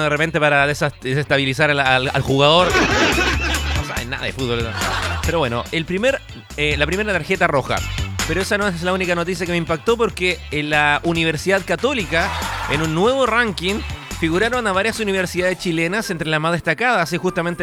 de repente para desestabilizar al jugador. No saben nada de fútbol. Pero bueno, la primera tarjeta roja. Pero esa no es la única noticia que me impactó, porque en la Universidad Católica, en un nuevo ranking, figuraron a varias universidades chilenas entre las más destacadas, y justamente